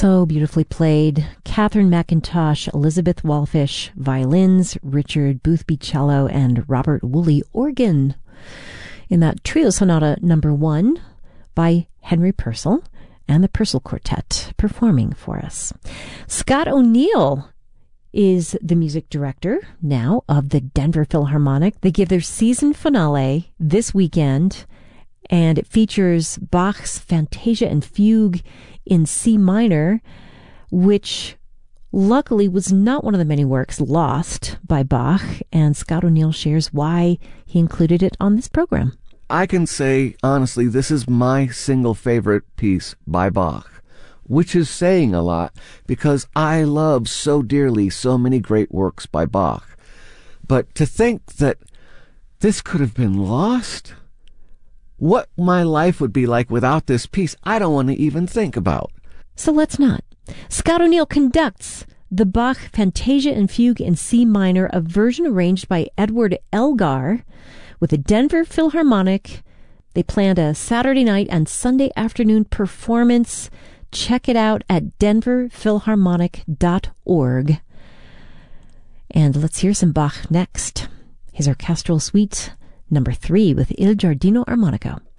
So beautifully played. Catherine McIntosh, Elizabeth Walfish, violins, Richard Boothby cello, and Robert Woolley organ. In that trio sonata number 1 by Henry Purcell and the Purcell Quartet performing for us. Scott O'Neill is the music director now of the Denver Philharmonic. They give their season finale this weekend, and it features Bach's Fantasia and Fugue in C minor, which luckily was not one of the many works lost by Bach, and Scott O'Neill shares why he included it on this program. I can say, honestly, this is my single favorite piece by Bach, which is saying a lot because I love so dearly so many great works by Bach. But to think that this could have been lost, what my life would be like without this piece, I don't want to even think about. So let's not. Scott O'Neill conducts the Bach Fantasia and Fugue in C minor, a version arranged by Edward Elgar with the Denver Philharmonic. They planned a Saturday night and Sunday afternoon performance. Check it out at denverphilharmonic.org. And let's hear some Bach next. His orchestral suite number 3 with Il Giardino Armonico.